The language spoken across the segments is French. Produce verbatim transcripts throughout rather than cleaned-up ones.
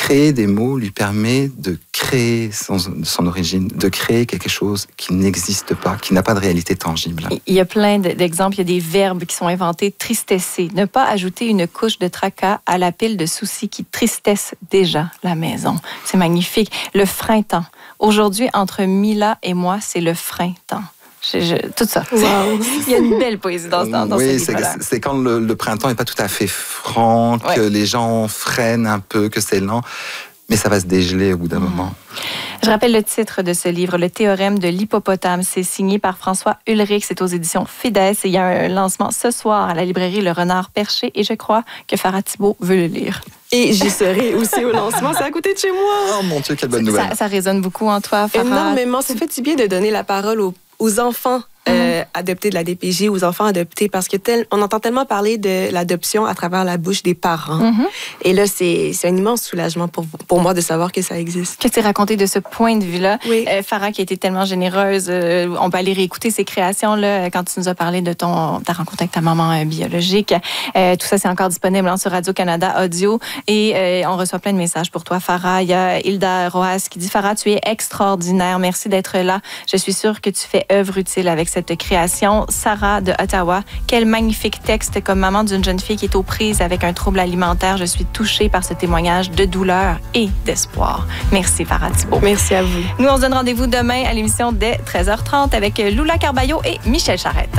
créer des mots lui permet de créer son, son origine, de créer quelque chose qui n'existe pas, qui n'a pas de réalité tangible. Il y a plein d'exemples. Il y a des verbes qui sont inventés. Tristesser. Ne pas ajouter une couche de tracas à la pile de soucis qui tristessent déjà la maison. C'est magnifique. Le frein-temps. Aujourd'hui, entre Mila et moi, c'est le frein-temps. Je, je, tout ça. Wow. Il y a une belle poésie dans, dans, dans oui, ce livre-là. C'est, c'est quand le, le printemps n'est pas tout à fait franc, ouais. que les gens freinent un peu, que c'est lent, mais ça va se dégeler au bout d'un mmh. moment. Je rappelle le titre de ce livre, Le théorème de l'hippopotame. C'est signé par François Ulrich. C'est aux éditions Fides. Et il y a un lancement ce soir à la librairie Le Renard Perché. Et je crois que Farah Thibault veut le lire. Et j'y serai aussi au lancement. C'est à côté de chez moi. Oh mon Dieu, quelle bonne nouvelle. Ça, ça résonne beaucoup en toi, Farah. Énormément. Ça fait du bien de donner la parole aux, aux enfants. Euh, adoptés de la D P J, aux enfants adoptés, parce que tel, on entend tellement parler de l'adoption à travers la bouche des parents. Mm-hmm. Et là, c'est, c'est un immense soulagement pour, pour moi de savoir que ça existe. Que tu raconté de ce point de vue-là. Oui. Euh, Farah, qui a été tellement généreuse, euh, on peut aller réécouter ses créations là, quand tu nous as parlé de ton, ta rencontre avec ta maman euh, biologique. Euh, tout ça, c'est encore disponible hein, sur Radio-Canada Audio. Et euh, on reçoit plein de messages pour toi, Farah. Il y a Hilda Roas qui dit « Farah, tu es extraordinaire. Merci d'être là. Je suis sûre que tu fais œuvre utile avec cette création. » Sarah de Ottawa, quel magnifique texte comme maman d'une jeune fille qui est aux prises avec un trouble alimentaire. Je suis touchée par ce témoignage de douleur et d'espoir. Merci Farah Thibault. Merci à vous. Nous, on se donne rendez-vous demain à l'émission dès treize heures trente avec Lula Carballo et Michel Charette.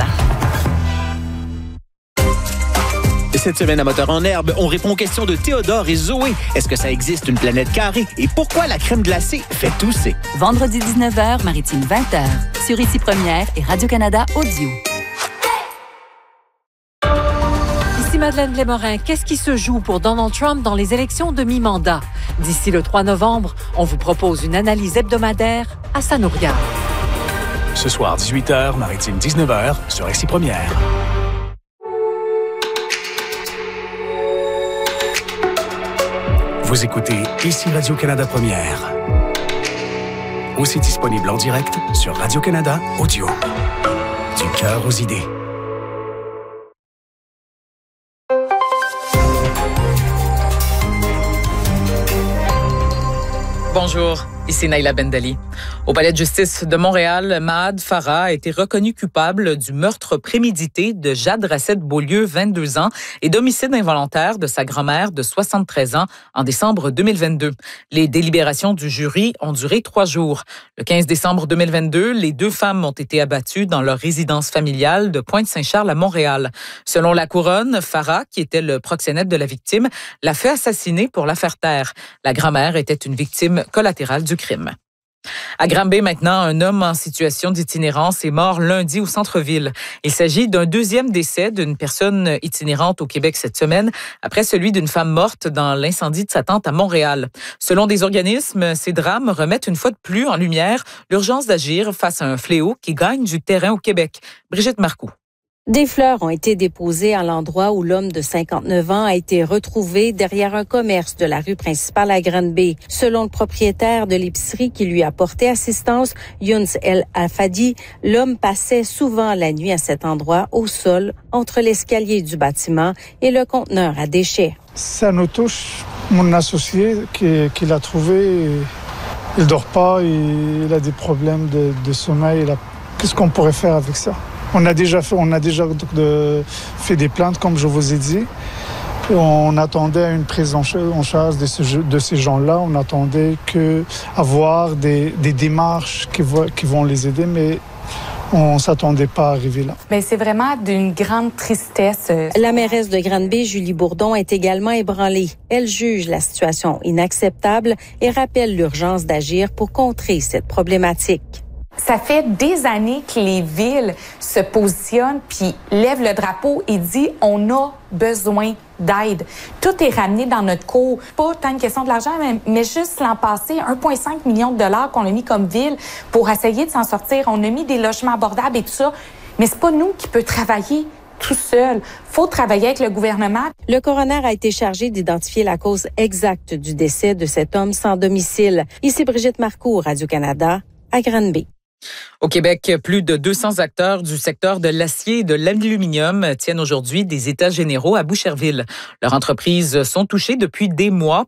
Cette semaine à Moteur en herbe, on répond aux questions de Théodore et Zoé. Est-ce que ça existe une planète carrée? Et pourquoi la crème glacée fait tousser? Vendredi dix-neuf heures, Maritime vingt heures. Sur Ici Première et Radio-Canada Audio. Ici Madeleine Lémorin. Qu'est-ce qui se joue pour Donald Trump dans les élections de mi-mandat? D'ici le trois novembre, on vous propose une analyse hebdomadaire à sa nous regarde. Ce soir, dix-huit heures, Maritime dix-neuf heures, sur Ici Première. Vous écoutez Ici Radio-Canada Première. Aussi disponible en direct sur Radio-Canada Audio. Du cœur aux idées. Bonjour, ici Naïla Bendali. Au palais de justice de Montréal, Mahad Farah a été reconnu coupable du meurtre prémédité de Jade Racette-Beaulieu, vingt-deux ans, et d'homicide involontaire de sa grand-mère de soixante-treize ans en décembre deux mille vingt-deux. Les délibérations du jury ont duré trois jours. Le quinze décembre deux mille vingt-deux, les deux femmes ont été abattues dans leur résidence familiale de Pointe-Saint-Charles à Montréal. Selon la couronne, Farah, qui était le proxénète de la victime, l'a fait assassiner pour la faire taire. La grand-mère était une victime collatérale du crime. À Granby, maintenant, un homme en situation d'itinérance est mort lundi au centre-ville. Il s'agit d'un deuxième décès d'une personne itinérante au Québec cette semaine, après celui d'une femme morte dans l'incendie de sa tante à Montréal. Selon des organismes, ces drames remettent une fois de plus en lumière l'urgence d'agir face à un fléau qui gagne du terrain au Québec. Brigitte Marcoux. Des fleurs ont été déposées à l'endroit où l'homme de cinquante-neuf ans a été retrouvé derrière un commerce de la rue principale à Granby. Selon le propriétaire de l'épicerie qui lui a porté assistance, Younes El Afadi, l'homme passait souvent la nuit à cet endroit au sol, entre l'escalier du bâtiment et le conteneur à déchets. Ça nous touche. Mon associé qui, qui l'a trouvé, il dort pas, il a des problèmes de, de sommeil. Il a... Qu'est-ce qu'on pourrait faire avec ça? On a déjà fait, on a déjà de, fait des plaintes, comme je vous ai dit. On attendait une prise en charge de, ce, de ces gens-là. On attendait que avoir des, des démarches qui, va, qui vont les aider, mais on ne s'attendait pas à arriver là. Mais c'est vraiment d'une grande tristesse. La mairesse de Granby, Julie Bourdon, est également ébranlée. Elle juge la situation inacceptable et rappelle l'urgence d'agir pour contrer cette problématique. Ça fait des années que les villes se positionnent puis lèvent le drapeau et disent on a besoin d'aide. Tout est ramené dans notre cours. Pas tant une question de l'argent, mais, mais juste l'an passé, un virgule cinq million de dollars qu'on a mis comme ville pour essayer de s'en sortir. On a mis des logements abordables et tout ça, mais c'est pas nous qui peut travailler tout seul. Faut travailler avec le gouvernement. Le coroner a été chargé d'identifier la cause exacte du décès de cet homme sans domicile. Ici Brigitte Marcoux, Radio-Canada, à Granby. Au Québec, plus de deux cents acteurs du secteur de l'acier et de l'aluminium tiennent aujourd'hui des états généraux à Boucherville. Leurs entreprises sont touchées depuis des mois